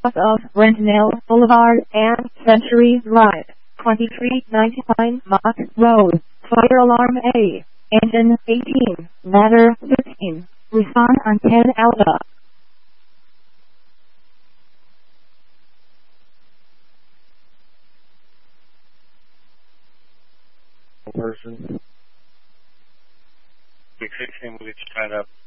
of Rentanel Boulevard and Century Drive, 2399 Mott Road. Fire alarm A. Engine 18. Ladder 15. Respond on 10 Alpha. Person. 16 weeks tied up.